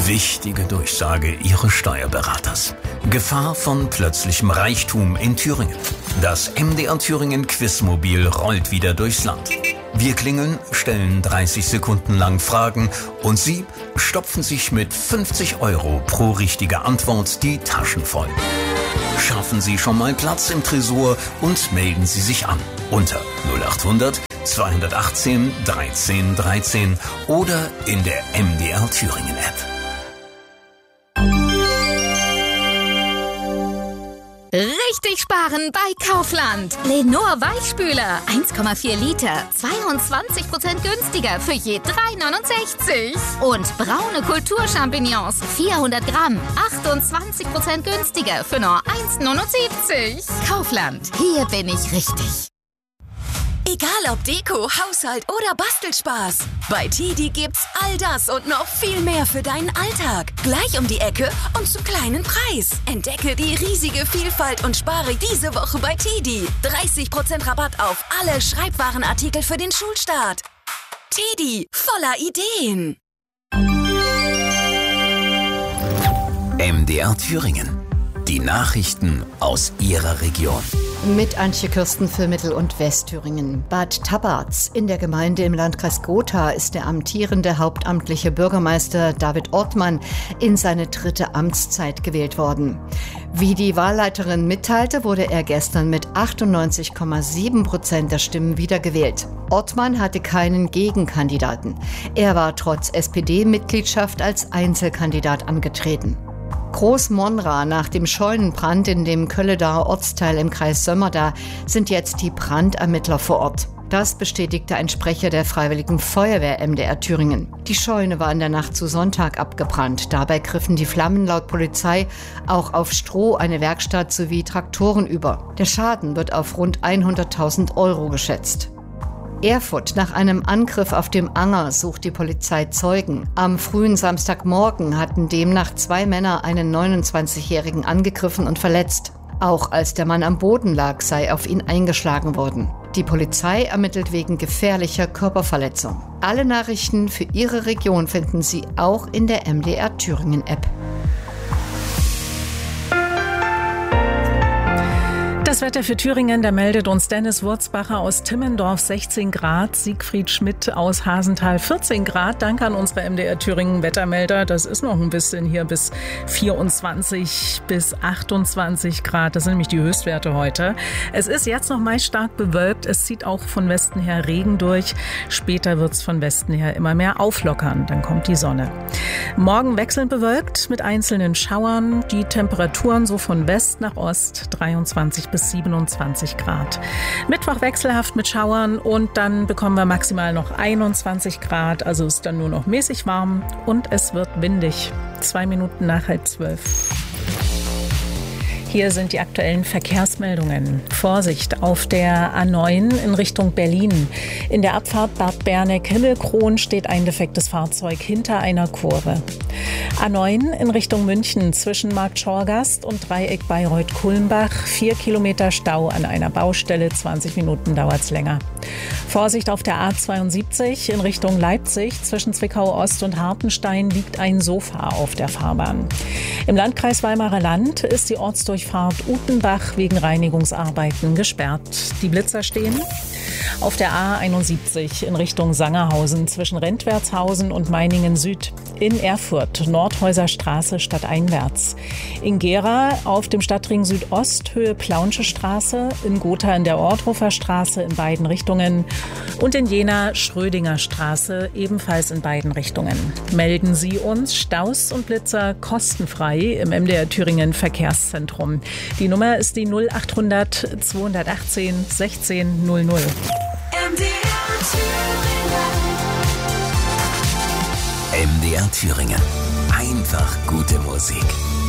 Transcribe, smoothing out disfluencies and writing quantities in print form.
Wichtige Durchsage Ihres Steuerberaters. Gefahr von plötzlichem Reichtum in Thüringen. Das MDR Thüringen Quizmobil rollt wieder durchs Land. Wir klingeln, stellen 30 Sekunden lang Fragen und Sie stopfen sich mit 50 € pro richtige Antwort die Taschen voll. Schaffen Sie schon mal Platz im Tresor und melden Sie sich an unter 0800 218 13 13 oder in der MDR Thüringen App. Richtig sparen bei Kaufland. Lenor Weichspüler 1,4 Liter, 22% günstiger für je 3,69. Und braune Kulturchampignons 400 Gramm, 28% günstiger für nur 1,79. Kaufland, hier bin ich richtig. Egal ob Deko, Haushalt oder Bastelspaß. Bei TiDi gibt's all das und noch viel mehr für deinen Alltag. Gleich um die Ecke und zu kleinen Preis. Entdecke die riesige Vielfalt und spare diese Woche bei TiDi. 30% Rabatt auf alle Schreibwarenartikel für den Schulstart. TiDi, voller Ideen. MDR Thüringen. Die Nachrichten aus Ihrer Region. Mit Antje Kürsten für Mittel- und Westthüringen. Bad Tabarz in der Gemeinde im Landkreis Gotha ist der amtierende hauptamtliche Bürgermeister David Ortmann in seine 3. Amtszeit gewählt worden. Wie die Wahlleiterin mitteilte, wurde er gestern mit 98,7% der Stimmen wiedergewählt. Ortmann hatte keinen Gegenkandidaten. Er war trotz SPD-Mitgliedschaft als Einzelkandidat angetreten. Großmonra nach dem Scheunenbrand in dem Kölledaer Ortsteil im Kreis Sömmerda sind jetzt die Brandermittler vor Ort. Das bestätigte ein Sprecher der Freiwilligen Feuerwehr MDR Thüringen. Die Scheune war in der Nacht zu Sonntag abgebrannt. Dabei griffen die Flammen laut Polizei auch auf Stroh, eine Werkstatt sowie Traktoren über. Der Schaden wird auf rund 100.000 € geschätzt. Erfurt. Nach einem Angriff auf dem Anger sucht die Polizei Zeugen. Am frühen Samstagmorgen hatten demnach 2 Männer einen 29-Jährigen angegriffen und verletzt. Auch als der Mann am Boden lag, sei auf ihn eingeschlagen worden. Die Polizei ermittelt wegen gefährlicher Körperverletzung. Alle Nachrichten für Ihre Region finden Sie auch in der MDR Thüringen App. Das Wetter für Thüringen, da meldet uns Dennis Wurzbacher aus Timmendorf 16 Grad, Siegfried Schmidt aus Hasenthal 14 Grad. Danke an unsere MDR Thüringen Wettermelder. Das ist noch ein bisschen hier bis 24 bis 28 Grad. Das sind nämlich die Höchstwerte heute. Es ist jetzt noch meist stark bewölkt. Es zieht auch von Westen her Regen durch. Später wird es von Westen her immer mehr auflockern. Dann kommt die Sonne. Morgen wechselnd bewölkt mit einzelnen Schauern. Die Temperaturen so von West nach Ost 23 bis 27 Grad. Mittwoch wechselhaft mit Schauern und dann bekommen wir maximal noch 21 Grad. Also ist dann nur noch mäßig warm und es wird windig. 2 Minuten nach 11:30. Hier sind die aktuellen Verkehrsmeldungen. Vorsicht auf der A9 in Richtung Berlin. In der Abfahrt Bad Berneck-Himmelkron steht ein defektes Fahrzeug hinter einer Kurve. A9 in Richtung München zwischen Markt Schorgast und Dreieck Bayreuth-Kulmbach. 4 Kilometer Stau an einer Baustelle, 20 Minuten dauert's länger. Vorsicht auf der A72 in Richtung Leipzig. Zwischen Zwickau-Ost und Hartenstein liegt ein Sofa auf der Fahrbahn. Im Landkreis Weimarer Land ist die Ortsdurchfahrt Utenbach wegen Reinigungsarbeiten gesperrt. Die Blitzer stehen auf der A71 in Richtung Sangerhausen zwischen Rentwertshausen und Meiningen Süd. In Erfurt, Nordhäuser Straße stadteinwärts. In Gera auf dem Stadtring Südost, Höhe Plaunsche Straße. In Gotha in der Orthofer Straße in beiden Richtungen. Und in Jena Schrödinger Straße ebenfalls in beiden Richtungen. Melden Sie uns Staus und Blitzer kostenfrei im MDR Thüringen Verkehrszentrum. Die Nummer ist die 0800 218 16 00. MDR Thüringen. Einfach gute Musik.